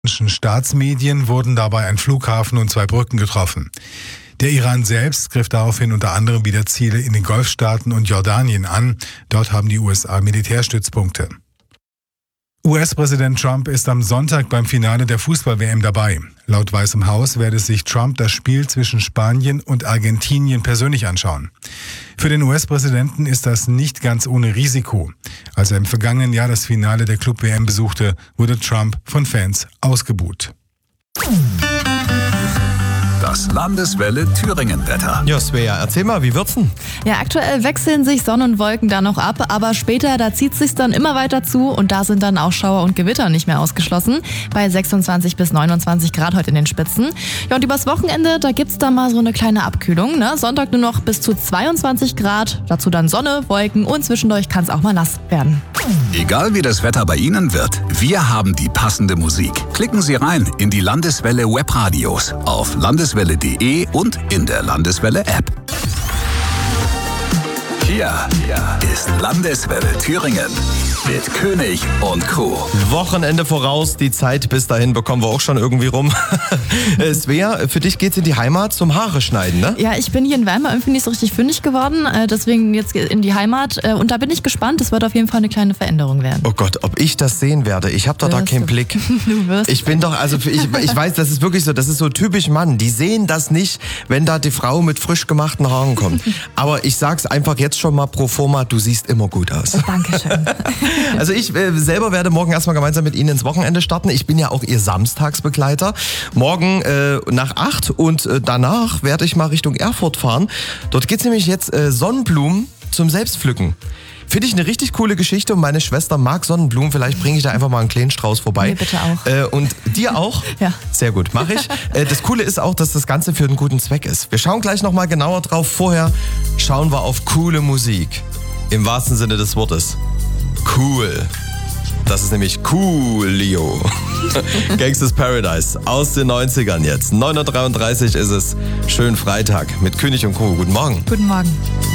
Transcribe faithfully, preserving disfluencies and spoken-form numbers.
Staatsmedien wurden dabei ein Flughafen und zwei Brücken getroffen. Der Iran selbst griff daraufhin unter anderem wieder Ziele in den Golfstaaten und Jordanien an. Dort haben die U S A Militärstützpunkte. U S-Präsident Trump ist am Sonntag beim Finale der Fußball-W M dabei. Laut Weißem Haus werde sich Trump das Spiel zwischen Spanien und Argentinien persönlich anschauen. Für den U S-Präsidenten ist das nicht ganz ohne Risiko. Als er im vergangenen Jahr das Finale der Club-W M besuchte, wurde Trump von Fans ausgebuht. Das Landeswelle Thüringen-Wetter. Ja, Svea, erzähl mal, wie wird's denn? Ja, aktuell wechseln sich Sonne und Wolken da noch ab, aber später, da zieht sich's dann immer weiter zu und da sind dann auch Schauer und Gewitter nicht mehr ausgeschlossen. Bei sechsundzwanzig bis neunundzwanzig Grad heute in den Spitzen. Ja, und übers Wochenende, da gibt's dann mal so eine kleine Abkühlung, ne? Sonntag nur noch bis zu zweiundzwanzig Grad, dazu dann Sonne, Wolken und zwischendurch kann's auch mal nass werden. Egal wie das Wetter bei Ihnen wird, wir haben die passende Musik. Klicken Sie rein in die Landeswelle Webradios auf landeswelle punkt de und in der Landeswelle-App. Hier ist Landeswelle Thüringen mit König und Co. Wochenende voraus, die Zeit bis dahin bekommen wir auch schon irgendwie rum. Svea, für dich geht's in die Heimat zum Haare schneiden, ne? Ja, ich bin hier in Weimar irgendwie nicht so richtig fündig geworden, deswegen jetzt in die Heimat und da bin ich gespannt, es wird auf jeden Fall eine kleine Veränderung werden. Oh Gott, ob ich das sehen werde, ich habe doch da keinen du. Blick. Du wirst. Ich bin doch, also ich, ich weiß, das ist wirklich so, das ist so typisch Mann, die sehen das nicht, wenn da die Frau mit frisch gemachten Haaren kommt. Aber ich sag's einfach jetzt schon mal pro forma, du siehst immer gut aus. Dankeschön. Also ich äh, selber werde morgen erstmal gemeinsam mit Ihnen ins Wochenende starten. Ich bin ja auch Ihr Samstagsbegleiter. Morgen äh, nach acht und äh, danach werde ich mal Richtung Erfurt fahren. Dort geht's nämlich jetzt äh, Sonnenblumen zum Selbstpflücken. Finde ich eine richtig coole Geschichte und meine Schwester mag Sonnenblumen. Vielleicht bringe ich da einfach mal einen kleinen Strauß vorbei. Mir bitte auch. Äh, und dir auch? Ja. Sehr gut, mache ich. Äh, das Coole ist auch, dass das Ganze für einen guten Zweck ist. Wir schauen gleich nochmal genauer drauf. Vorher schauen wir auf coole Musik. Im wahrsten Sinne des Wortes. Cool. Das ist nämlich Coolio. Gangsta's Paradise aus den neunzigern jetzt. neun Uhr dreiunddreißig ist es. Schönen Freitag mit König und Co. Guten Morgen. Guten Morgen.